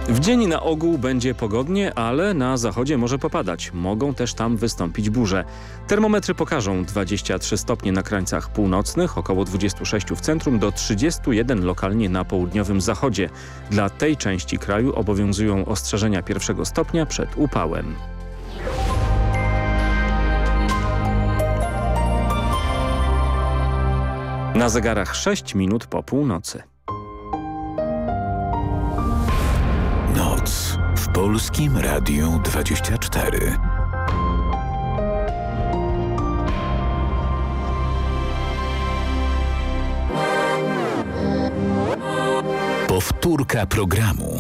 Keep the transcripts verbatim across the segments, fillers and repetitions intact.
W dzień na ogół będzie pogodnie, ale na zachodzie może popadać. Mogą też tam wystąpić burze. Termometry pokażą dwadzieścia trzy stopnie na krańcach północnych, około dwadzieścia sześć w centrum, do trzydziestu jeden lokalnie na południowym zachodzie. Dla tej części kraju obowiązują ostrzeżenia pierwszego stopnia przed upałem. Na zegarach sześć minut po północy. Noc w Polskim Radiu dwadzieścia cztery. Powtórka programu.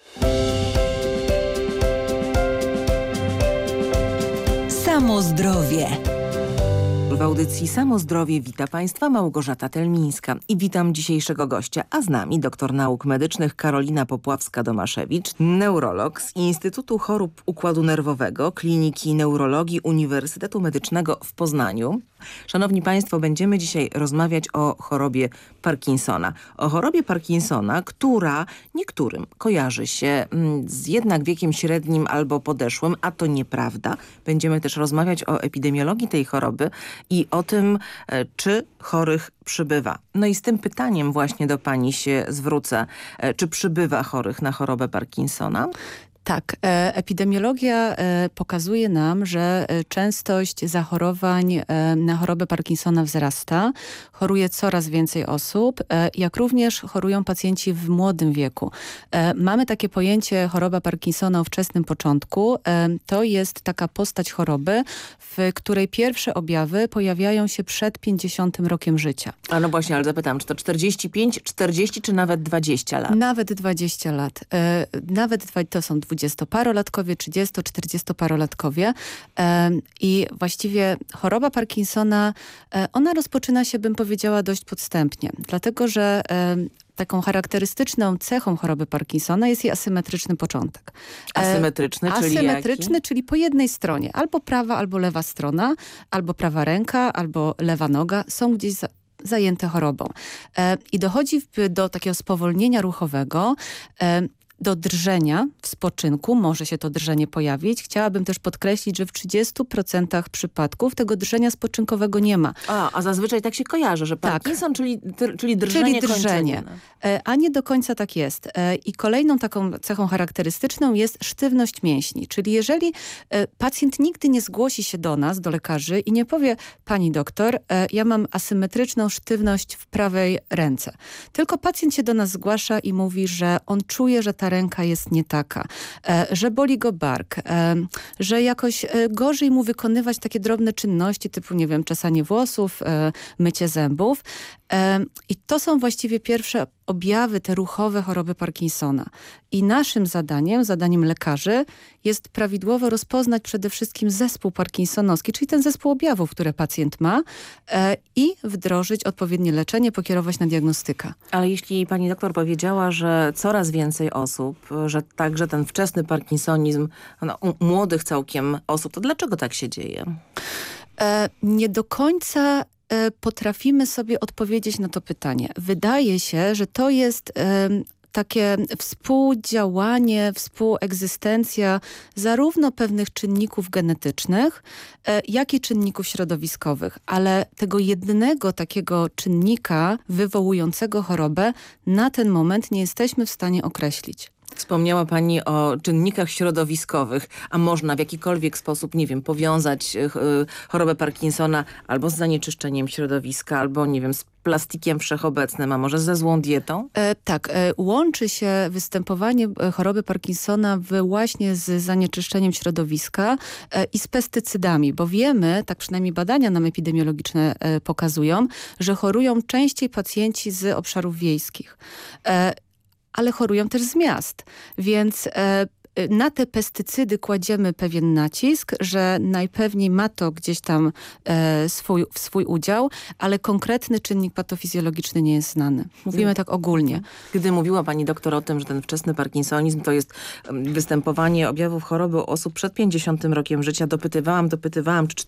Samo zdrowie. W audycji Samo Zdrowie wita Państwa Małgorzata Telmińska i witam dzisiejszego gościa, a z nami doktor nauk medycznych Karolina Popławska-Domaszewicz, neurolog z Instytutu Chorób Układu Nerwowego Kliniki Neurologii Uniwersytetu Medycznego w Poznaniu. Szanowni Państwo, będziemy dzisiaj rozmawiać o chorobie Parkinsona. O chorobie Parkinsona, która niektórym kojarzy się z jednak wiekiem średnim albo podeszłym, a to nieprawda. Będziemy też rozmawiać o epidemiologii tej choroby i o tym, czy chorych przybywa. No i z tym pytaniem właśnie do Pani się zwrócę. Czy przybywa chorych na chorobę Parkinsona? Tak, epidemiologia pokazuje nam, że częstość zachorowań na chorobę Parkinsona wzrasta. Choruje coraz więcej osób, jak również chorują pacjenci w młodym wieku. Mamy takie pojęcie choroba Parkinsona o wczesnym początku. To jest taka postać choroby, w której pierwsze objawy pojawiają się przed pięćdziesiątym rokiem życia. A no właśnie, ale zapytam, czy to czterdzieści pięć, czterdzieści czy nawet dwadzieścia lat? Nawet dwadzieścia lat. Nawet to są dwudziestoparolatkowie, trzydziesto, czterdziestoparolatkowie i właściwie choroba Parkinsona, ona rozpoczyna się, bym powiedziała, dość podstępnie, dlatego że taką charakterystyczną cechą choroby Parkinsona jest jej asymetryczny początek. Asymetryczny, czyli Asymetryczny, jaki? czyli po jednej stronie, albo prawa, albo lewa strona, albo prawa ręka, albo lewa noga są gdzieś za zajęte chorobą. I dochodzi do takiego spowolnienia ruchowego, do drżenia w spoczynku, może się to drżenie pojawić. Chciałabym też podkreślić, że w trzydziestu procentach przypadków tego drżenia spoczynkowego nie ma. A, a zazwyczaj tak się kojarzy, że Parkinson, tak. czyli, czyli drżenie Czyli drżenie. A nie do końca tak jest. I kolejną taką cechą charakterystyczną jest sztywność mięśni. Czyli jeżeli pacjent nigdy nie zgłosi się do nas, do lekarzy i nie powie: pani doktor, ja mam asymetryczną sztywność w prawej ręce. Tylko pacjent się do nas zgłasza i mówi, że on czuje, że ta ręka jest nie taka, że boli go bark, że jakoś gorzej mu wykonywać takie drobne czynności typu, nie wiem, czesanie włosów, mycie zębów. I to są właściwie pierwsze objawy, te ruchowe choroby Parkinsona. I naszym zadaniem, zadaniem lekarzy jest prawidłowo rozpoznać przede wszystkim zespół parkinsonowski, czyli ten zespół objawów, które pacjent ma i wdrożyć odpowiednie leczenie, pokierować na diagnostykę. Ale jeśli pani doktor powiedziała, że coraz więcej osób, że także ten wczesny parkinsonizm no, u młodych całkiem osób, to dlaczego tak się dzieje? E, nie do końca potrafimy sobie odpowiedzieć na to pytanie. Wydaje się, że to jest e, takie współdziałanie, współegzystencja zarówno pewnych czynników genetycznych, e, jak i czynników środowiskowych. Ale tego jednego takiego czynnika wywołującego chorobę na ten moment nie jesteśmy w stanie określić. Wspomniała pani o czynnikach środowiskowych, a można w jakikolwiek sposób, nie wiem, powiązać chorobę Parkinsona albo z zanieczyszczeniem środowiska, albo, nie wiem, z plastikiem wszechobecnym, a może ze złą dietą? E, tak, e, łączy się występowanie choroby Parkinsona w, właśnie z zanieczyszczeniem środowiska e, i z pestycydami, bo wiemy, tak przynajmniej badania nam epidemiologiczne e, pokazują, że chorują częściej pacjenci z obszarów wiejskich. E, ale chorują też z miast, więc e, na te pestycydy kładziemy pewien nacisk, że najpewniej ma to gdzieś tam e, swój, swój udział, ale konkretny czynnik patofizjologiczny nie jest znany. Mówimy tak ogólnie. Gdy mówiła pani doktor o tym, że ten wczesny parkinsonizm to jest występowanie objawów choroby u osób przed pięćdziesiątym rokiem życia, dopytywałam, dopytywałam, czy